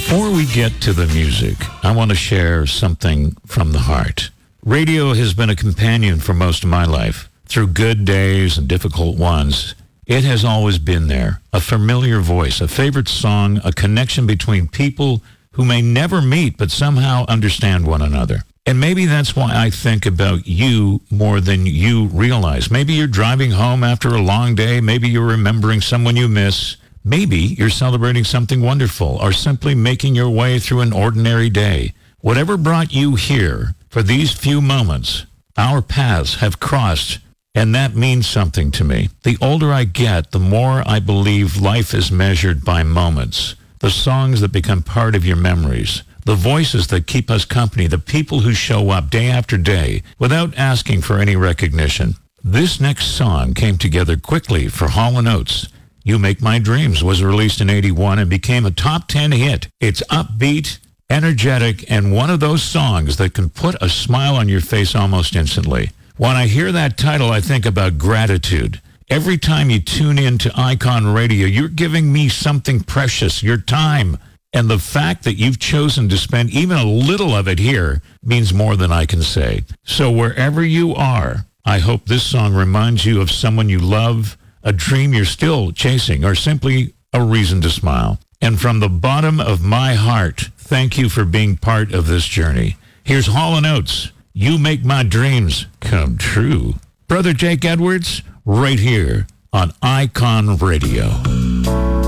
Before we get to the music, I want to share something from the heart. Radio has been a companion for most of my life. Through good days and difficult ones, it has always been there. A familiar voice, a favorite song, a connection between people who may never meet but somehow understand one another. And maybe that's why I think about you more than you realize. Maybe you're driving home after a long day. Maybe you're remembering someone you miss. Maybe you're celebrating something wonderful or simply making your way through an ordinary day. Whatever brought you here for these few moments, our paths have crossed, and that means something to me. The older I get, the more I believe life is measured by moments, the songs that become part of your memories, the voices that keep us company, the people who show up day after day without asking for any recognition. This next song came together quickly for Hall & Oates. You Make My Dreams was released in 81 and became a top 10 hit. It's upbeat, energetic, and one of those songs that can put a smile on your face almost instantly. When I hear that title, I think about gratitude. Every time you tune in to Icon Radio, you're giving me something precious, your time. And the fact that you've chosen to spend even a little of it here means more than I can say. So wherever you are, I hope this song reminds you of someone you love, a dream you're still chasing, or simply a reason to smile. And from the bottom of my heart, thank you for being part of this journey. Here's Hall & Oates. You Make My Dreams Come True. Brother Jake Edwards, right here on Icon Radio.